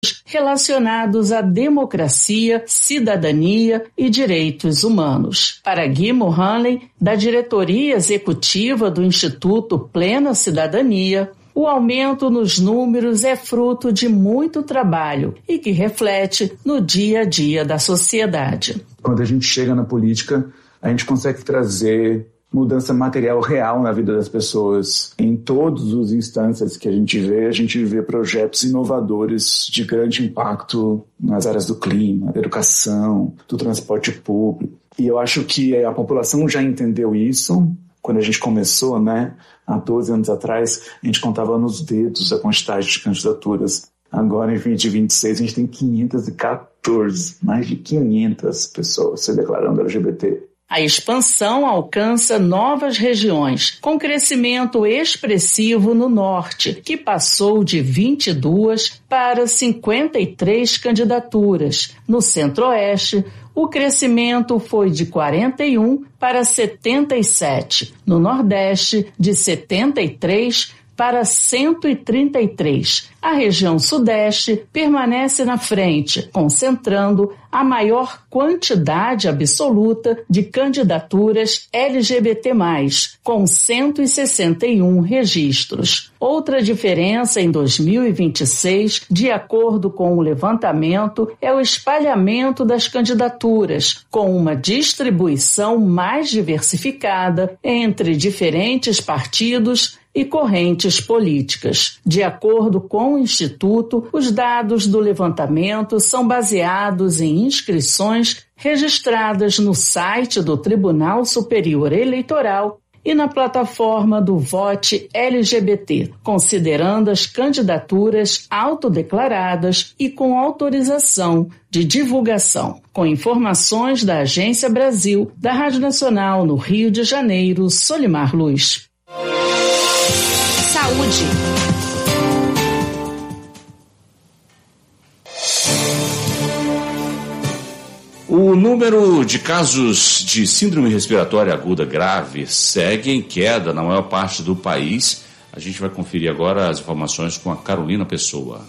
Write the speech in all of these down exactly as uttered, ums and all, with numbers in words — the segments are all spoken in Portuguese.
relacionados à democracia, cidadania e direitos humanos. Para Gui Mohanley, da diretoria executiva do Instituto Plena Cidadania, o aumento nos números é fruto de muito trabalho e que reflete no dia a dia da sociedade. Quando a gente chega na política, a gente consegue trazer mudança material real na vida das pessoas. Em todas as instâncias que a gente vê, a gente vê projetos inovadores de grande impacto nas áreas do clima, da educação, do transporte público. E eu acho que a população já entendeu isso. Quando a gente começou, né, há doze anos atrás, a gente contava nos dedos a quantidade de candidaturas. Agora, em dois mil e vinte e seis, a gente tem quinhentas e quatorze, mais de quinhentas pessoas se declarando L G B T. A expansão alcança novas regiões, com crescimento expressivo no norte, que passou de vinte e duas para cinquenta e três candidaturas. No centro-oeste, o crescimento foi de quarenta e um para setenta e sete. No nordeste, de setenta e três para cento e trinta e três. A região sudeste permanece na frente, concentrando a maior quantidade absoluta de candidaturas L G B T mais, com cento e sessenta e um registros. Outra diferença em dois mil e vinte e seis, de acordo com o levantamento, é o espalhamento das candidaturas, com uma distribuição mais diversificada entre diferentes partidos e correntes políticas. De acordo com o Instituto, os dados do levantamento são baseados em inscrições registradas no site do Tribunal Superior Eleitoral e na plataforma do Vote L G B T, considerando as candidaturas autodeclaradas e com autorização de divulgação. Com informações da Agência Brasil, da Rádio Nacional no Rio de Janeiro, Solimar Luz. Saúde. O número de casos de síndrome respiratória aguda grave segue em queda na maior parte do país. A gente vai conferir agora as informações com a Carolina Pessoa.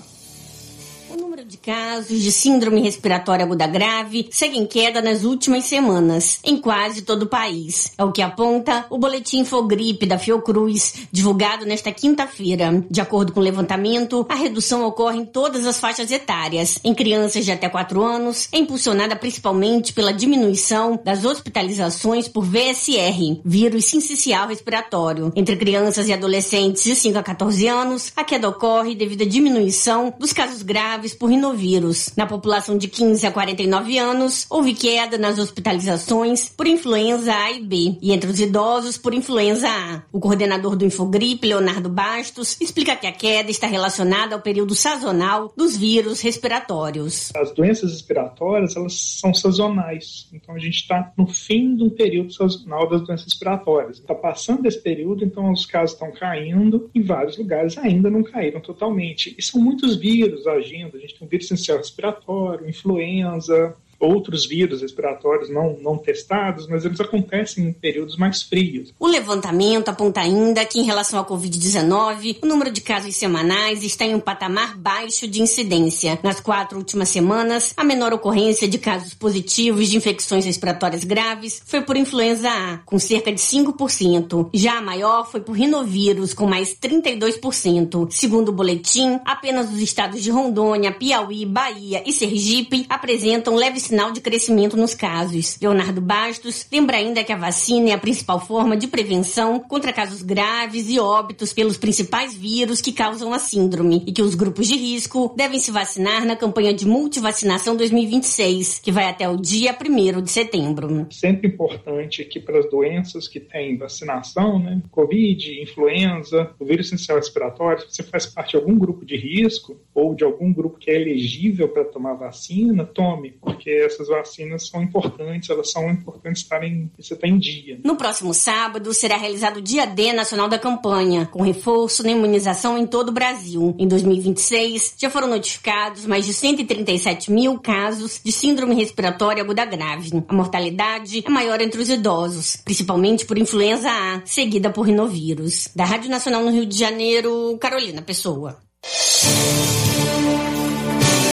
De casos de síndrome respiratória aguda grave segue em queda nas últimas semanas, em quase todo o país. É o que aponta o boletim Infogripe da Fiocruz, divulgado nesta quinta-feira. De acordo com o levantamento, a redução ocorre em todas as faixas etárias. Em crianças de até quatro anos, é impulsionada principalmente pela diminuição das hospitalizações por V S R, vírus sincicial respiratório. Entre crianças e adolescentes de cinco a quatorze anos, a queda ocorre devido à diminuição dos casos graves por rinovírus. Na população de quinze a quarenta e nove anos, houve queda nas hospitalizações por influenza A e B, e entre os idosos por influenza A. O coordenador do Infogripe, Leonardo Bastos, explica que a queda está relacionada ao período sazonal dos vírus respiratórios. As doenças respiratórias, elas são sazonais, então a gente está no fim de um período sazonal das doenças respiratórias. Está passando esse período, então os casos estão caindo, em vários lugares ainda não caíram totalmente. E são muitos vírus agindo, a gente tem um vírus essencial respiratório, influenza, outros vírus respiratórios não, não testados, mas eles acontecem em períodos mais frios. O levantamento aponta ainda que, em relação à covid dezenove, o número de casos semanais está em um patamar baixo de incidência. Nas quatro últimas semanas, a menor ocorrência de casos positivos de infecções respiratórias graves foi por influenza A, com cerca de cinco por cento. Já a maior foi por rinovírus, com mais trinta e dois por cento. Segundo o boletim, apenas os estados de Rondônia, Piauí, Bahia e Sergipe apresentam leve sinal de crescimento nos casos. Leonardo Bastos lembra ainda que a vacina é a principal forma de prevenção contra casos graves e óbitos pelos principais vírus que causam a síndrome e que os grupos de risco devem se vacinar na campanha de multivacinação dois mil e vinte e seis, que vai até o dia primeiro de setembro. Sempre importante que para as doenças que têm vacinação, né, Covid, influenza, o vírus essencial respiratório, se você faz parte de algum grupo de risco ou de algum grupo que é elegível para tomar vacina, tome, porque essas vacinas são importantes, elas são importantes estarem, você está em dia. No próximo sábado será realizado o Dia D Nacional da Campanha, com reforço na imunização em todo o Brasil. Em dois mil e vinte e seis, já foram notificados mais de cento e trinta e sete mil casos de síndrome respiratória aguda grave. A mortalidade é maior entre os idosos, principalmente por influenza A, seguida por rinovírus. Da Rádio Nacional no Rio de Janeiro, Carolina Pessoa.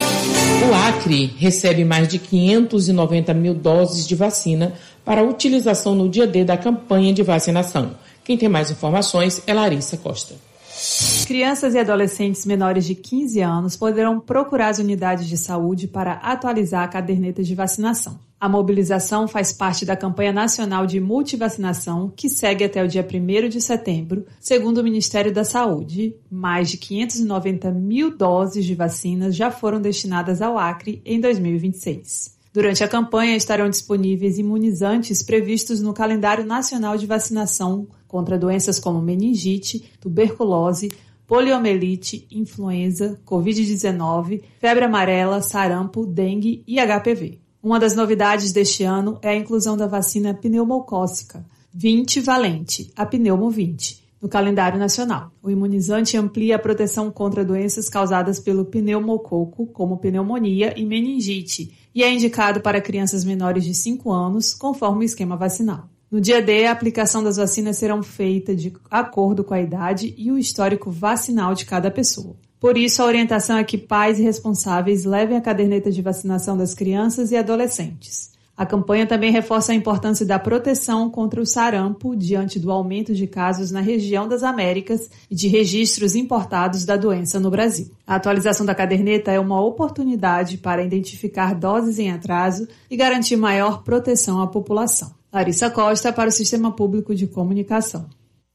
Acre recebe mais de quinhentos e noventa mil doses de vacina para utilização no dia D da campanha de vacinação. Quem tem mais informações é Larissa Costa. Crianças e adolescentes menores de quinze anos poderão procurar as unidades de saúde para atualizar a caderneta de vacinação. A mobilização faz parte da campanha nacional de multivacinação, que segue até o dia primeiro de setembro, segundo o Ministério da Saúde. Mais de quinhentos e noventa mil doses de vacinas já foram destinadas ao Acre em dois mil e vinte e seis. Durante a campanha estarão disponíveis imunizantes previstos no Calendário Nacional de Vacinação contra doenças como meningite, tuberculose, poliomielite, influenza, covid dezenove, febre amarela, sarampo, dengue e H P V. Uma das novidades deste ano é a inclusão da vacina pneumocócica vinte valente, a Pneumo vinte, no calendário nacional. O imunizante amplia a proteção contra doenças causadas pelo pneumococo, como pneumonia e meningite, e é indicado para crianças menores de cinco anos, conforme o esquema vacinal. No dia D, a aplicação das vacinas serão feita de acordo com a idade e o histórico vacinal de cada pessoa. Por isso, a orientação é que pais e responsáveis levem a caderneta de vacinação das crianças e adolescentes. A campanha também reforça a importância da proteção contra o sarampo diante do aumento de casos na região das Américas e de registros importados da doença no Brasil. A atualização da caderneta é uma oportunidade para identificar doses em atraso e garantir maior proteção à população. Larissa Costa para o Sistema Público de Comunicação.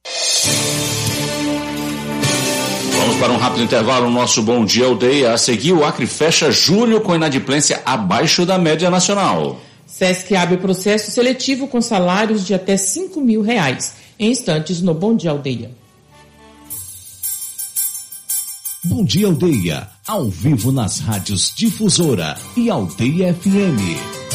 Vamos para um rápido intervalo no nosso Bom Dia Aldeia. A seguir, o Acre fecha julho com inadimplência abaixo da média nacional. SESC abre processo seletivo com salários de até cinco mil reais. Em instantes, no Bom Dia Aldeia. Bom Dia Aldeia, ao vivo nas rádios Difusora e Aldeia F M.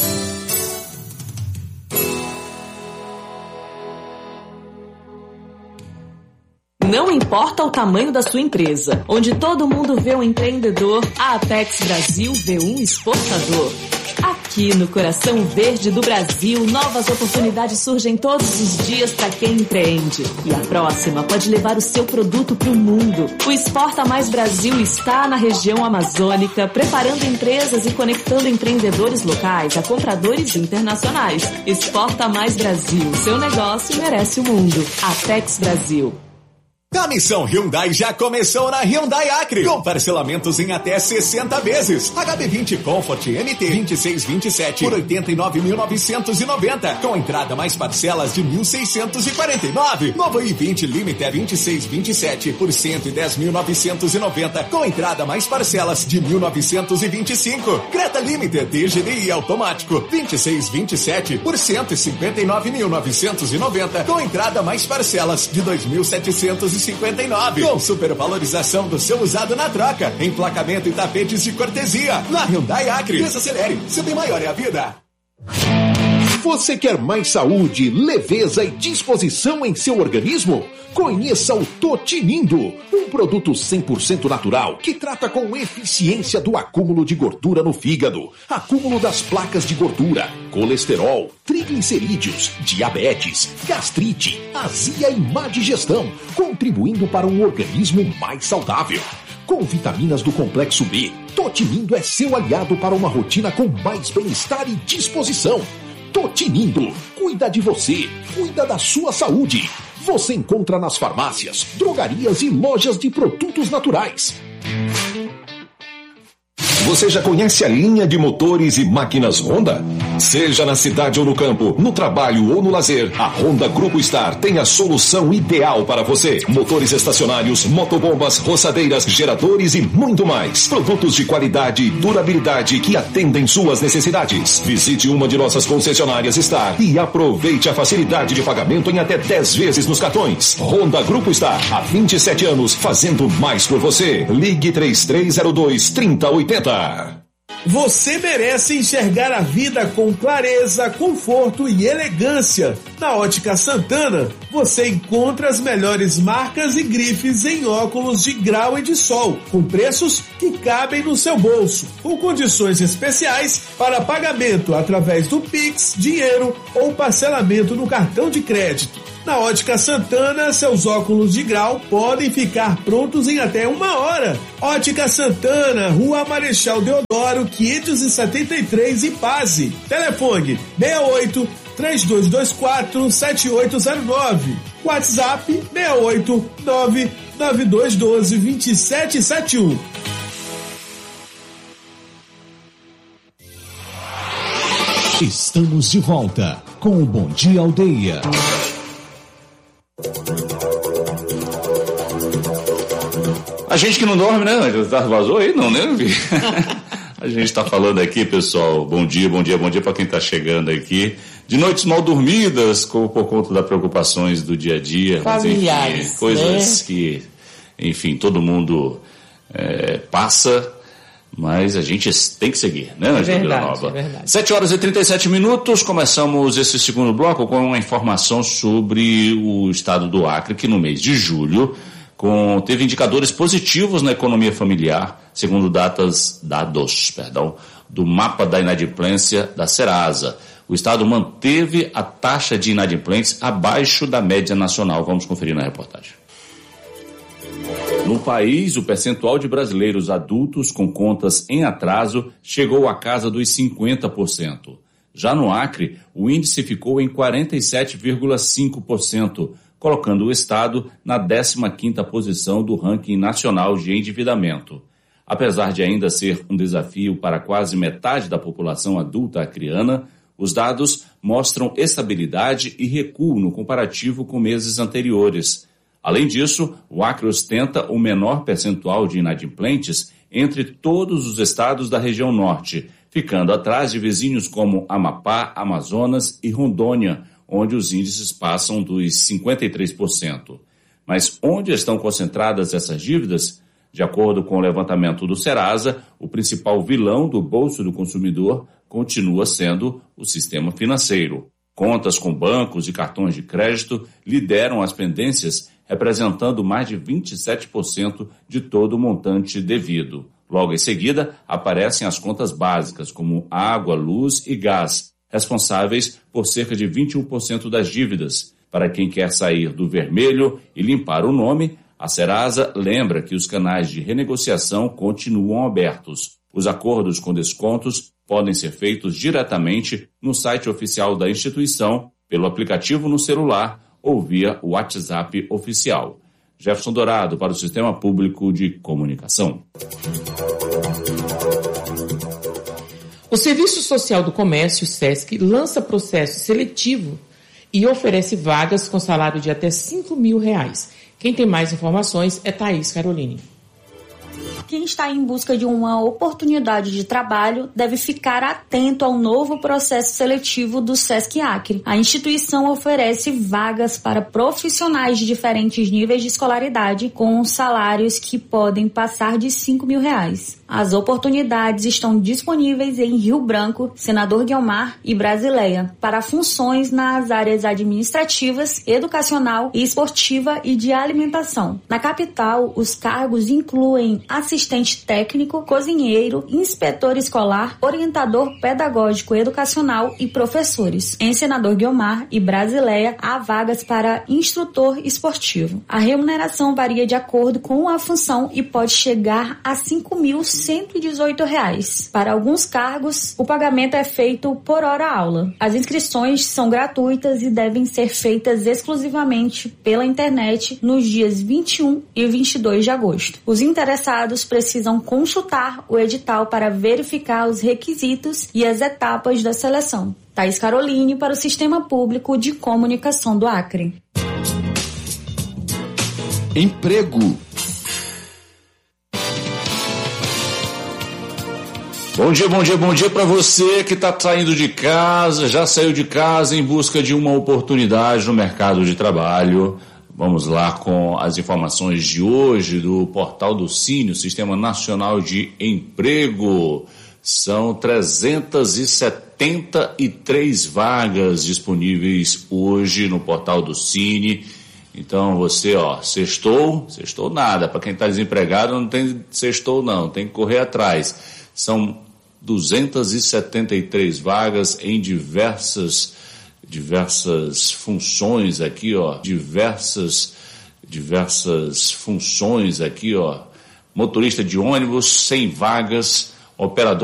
Não importa o tamanho da sua empresa, onde todo mundo vê um empreendedor, a Apex Brasil vê um exportador. Aqui no coração verde do Brasil, novas oportunidades surgem todos os dias para quem empreende. E a próxima pode levar o seu produto para o mundo. O Exporta Mais Brasil está na região amazônica, preparando empresas e conectando empreendedores locais a compradores internacionais. Exporta Mais Brasil, seu negócio merece o mundo. Apex Brasil. A missão Hyundai já começou na Hyundai Acre, com parcelamentos em até sessenta vezes. H B vinte Comfort M T vinte e seis vinte e sete por oitenta e nove mil novecentos e noventa, com entrada mais parcelas de mil seiscentos e quarenta e nove. Novo i vinte Limiter vinte e seis vinte e sete por cento e dez mil novecentos e noventa, com entrada mais parcelas de mil novecentos e vinte e cinco. Creta Limiter D G D I automático vinte e seis vinte e sete por cento e cinquenta e nove mil novecentos e noventa, com entrada mais parcelas de dois mil setecentos e cinquenta e nove, com supervalorização do seu usado na troca, emplacamento e tapetes de cortesia. Na Hyundai Acre, desacelere, seu bem maior é a vida. Você quer mais saúde, leveza e disposição em seu organismo? Conheça o Totinindo, um produto cem por cento natural que trata com eficiência do acúmulo de gordura no fígado, acúmulo das placas de gordura, colesterol, triglicerídeos, diabetes, gastrite, azia e má digestão, contribuindo para um organismo mais saudável. Com vitaminas do complexo B, Totinindo é seu aliado para uma rotina com mais bem-estar e disposição. Totinindo, cuida de você, cuida da sua saúde. Você encontra nas farmácias, drogarias e lojas de produtos naturais. Você já conhece a linha de motores e máquinas Honda? Seja na cidade ou no campo, no trabalho ou no lazer, a Honda Grupo Star tem a solução ideal para você. Motores estacionários, motobombas, roçadeiras, geradores e muito mais. Produtos de qualidade e durabilidade que atendem suas necessidades. Visite uma de nossas concessionárias Star e aproveite a facilidade de pagamento em até dez vezes nos cartões. Honda Grupo Star, há vinte e sete anos, fazendo mais por você. Ligue três três zero dois, três zero oito zero. Você merece enxergar a vida com clareza, conforto e elegância. Na Ótica Santana, você encontra as melhores marcas e grifes em óculos de grau e de sol, com preços que cabem no seu bolso, com condições especiais para pagamento através do Pix, dinheiro ou parcelamento no cartão de crédito. Na Ótica Santana, seus óculos de grau podem ficar prontos em até uma hora. Ótica Santana, Rua Marechal Deodoro, quinhentos e setenta e três, Ipase. Telefone seis oito, três dois dois quatro, sete oito zero nove. WhatsApp seis oito, nove nove dois um dois, dois sete sete um. Estamos de volta com o Bom Dia Aldeia. A gente que não dorme, né? Vazou aí? Não, né? A gente está falando aqui, pessoal, bom dia, bom dia, bom dia para quem está chegando aqui. De noites mal dormidas, por conta das preocupações do dia a dia. Familiares, mas, enfim, coisas né? que, enfim, todo mundo é, passa, mas a gente tem que seguir, né, Angela É verdade, Nova? é verdade. sete horas e trinta e sete minutos, começamos esse segundo bloco com uma informação sobre o estado do Acre, que no mês de julho com, teve indicadores positivos na economia familiar, segundo datas, dados perdão, do mapa da inadimplência da Serasa. O estado manteve a taxa de inadimplentes abaixo da média nacional. Vamos conferir na reportagem. No país, o percentual de brasileiros adultos com contas em atraso chegou à casa dos cinquenta por cento. Já no Acre, o índice ficou em quarenta e sete vírgula cinco por cento, colocando o estado na décima quinta posição do ranking nacional de endividamento. Apesar de ainda ser um desafio para quase metade da população adulta acreana, os dados mostram estabilidade e recuo no comparativo com meses anteriores. Além disso, o Acre ostenta o menor percentual de inadimplentes entre todos os estados da região norte, ficando atrás de vizinhos como Amapá, Amazonas e Rondônia, onde os índices passam dos cinquenta e três por cento. Mas onde estão concentradas essas dívidas? De acordo com o levantamento do Serasa, o principal vilão do bolso do consumidor continua sendo o sistema financeiro. Contas com bancos e cartões de crédito lideram as pendências, representando mais de vinte e sete por cento de todo o montante devido. Logo em seguida, aparecem as contas básicas, como água, luz e gás, responsáveis por cerca de vinte e um por cento das dívidas. Para quem quer sair do vermelho e limpar o nome, a Serasa lembra que os canais de renegociação continuam abertos. Os acordos com descontos podem ser feitos diretamente no site oficial da instituição, pelo aplicativo no celular ou via WhatsApp oficial. Jefferson Dourado para o Sistema Público de Comunicação. O Serviço Social do Comércio, SESC, lança processo seletivo e oferece vagas com salário de até cinco mil reais. Quem tem mais informações é Thaís Caroline. Quem está em busca de uma oportunidade de trabalho deve ficar atento ao novo processo seletivo do SESC Acre. A instituição oferece vagas para profissionais de diferentes níveis de escolaridade com salários que podem passar de cinco mil reais. As oportunidades estão disponíveis em Rio Branco, Senador Guiomar e Brasileia, para funções nas áreas administrativas, educacional, esportiva e de alimentação. Na capital, os cargos incluem assistente técnico, cozinheiro, inspetor escolar, orientador pedagógico educacional e professores. Em Senador Guiomar e Brasileia, há vagas para instrutor esportivo. A remuneração varia de acordo com a função e pode chegar a cinco mil cento e dezoito reais. Para alguns cargos, o pagamento é feito por hora-aula. As inscrições são gratuitas e devem ser feitas exclusivamente pela internet nos dias vinte e um e vinte e dois de agosto. Os interessados precisam consultar o edital para verificar os requisitos e as etapas da seleção. Thaís Caroline para o Sistema Público de Comunicação do Acre. Emprego. Bom dia, bom dia, bom dia para você que está saindo de casa, já saiu de casa em busca de uma oportunidade no mercado de trabalho. Vamos lá com as informações de hoje do portal do Cine, o Sistema Nacional de Emprego. São trezentas e setenta e três vagas disponíveis hoje no portal do Cine. Então você, ó, sextou, sextou nada. Para quem está desempregado não tem sextou não, tem que correr atrás. São duzentas e setenta e três vagas em diversas diversas funções aqui, ó, diversas, diversas funções aqui, ó, motorista de ônibus, sem vagas, operador